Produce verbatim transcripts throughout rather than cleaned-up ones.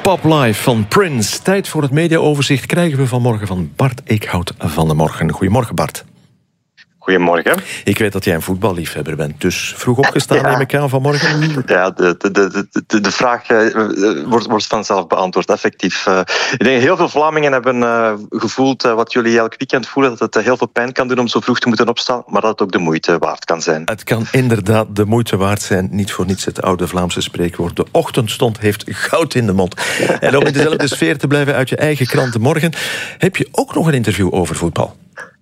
Pop Live van Prince. Tijd voor het mediaoverzicht krijgen we vanmorgen van Bart Eekhout van de Morgen. Goedemorgen, Bart. Goedemorgen. Ik weet dat jij een voetballiefhebber bent, dus vroeg opgestaan ja. neem ik aan vanmorgen. Ja, de, de, de, de, de vraag uh, wordt, wordt vanzelf beantwoord, effectief. Uh, ik denk heel veel Vlamingen hebben uh, gevoeld uh, wat jullie elk weekend voelen, dat het uh, heel veel pijn kan doen om zo vroeg te moeten opstaan, maar dat het ook de moeite waard kan zijn. Het kan inderdaad de moeite waard zijn. Niet voor niets het oude Vlaamse spreekwoord. De ochtendstond heeft goud in de mond. En om in dezelfde sfeer te blijven uit je eigen krant De Morgen, heb je ook nog een interview over voetbal.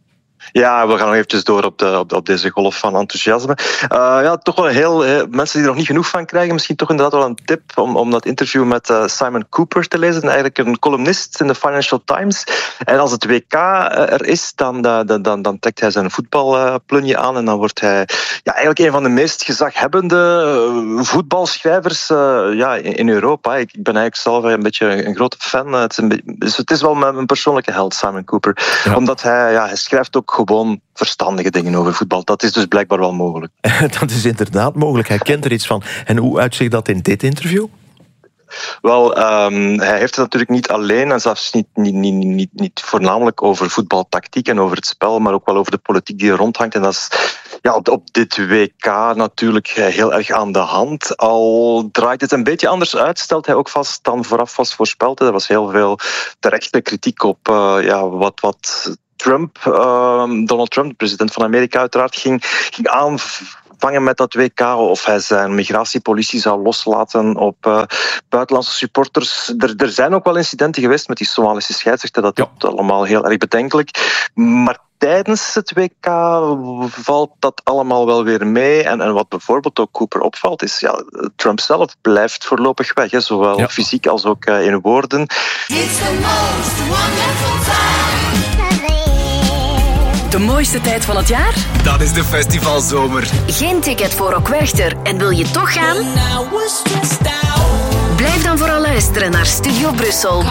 Ja, we gaan nog eventjes door op, de, op, de, op deze golf van enthousiasme. Uh, ja, toch wel heel, heel... Mensen die er nog niet genoeg van krijgen, misschien toch inderdaad wel een tip om, om dat interview met uh, Simon Cooper te lezen. Eigenlijk een columnist in de Financial Times. En als het W K er is, dan, dan, dan, dan trekt hij zijn voetbalplunje aan en dan wordt hij ja, eigenlijk een van de meest gezaghebbende voetbalschrijvers uh, ja, in, in Europa. Ik, ik ben eigenlijk zelf een beetje een grote fan. Het is, een beetje, dus het is wel mijn persoonlijke held, Simon Cooper. Ja. Omdat hij, ja, hij schrijft ook gewoon verstandige dingen over voetbal. Dat is dus blijkbaar wel mogelijk. Dat is inderdaad mogelijk. Hij kent er iets van. En hoe uitziet dat in dit interview? Wel, um, hij heeft het natuurlijk niet alleen en zelfs niet, niet, niet, niet, niet voornamelijk over voetbaltactiek en over het spel, maar ook wel over de politiek die er rondhangt. En dat is ja, op, op dit W K natuurlijk heel erg aan de hand. Al draait het een beetje anders uit, stelt hij ook vast dan vooraf was voorspeld. Er was heel veel terechte kritiek op uh, ja, wat... wat Trump, uh, Donald Trump, de president van Amerika uiteraard, ging, ging aanvangen met dat W K of hij zijn migratiepolitie zou loslaten op uh, buitenlandse supporters. Er, er zijn ook wel incidenten geweest met die Somalische scheidsrechter, dat is ja. allemaal heel erg bedenkelijk. Maar tijdens het W K valt dat allemaal wel weer mee. En, en wat bijvoorbeeld ook Cooper opvalt, is ja, Trump zelf blijft voorlopig weg, hè, zowel ja. fysiek als ook uh, in woorden. It's the most wonderful time. De mooiste tijd van het jaar? Dat is de festivalzomer. Geen ticket voor Rock Werchter en wil je toch gaan? Blijf dan vooral luisteren naar Studio Brussel.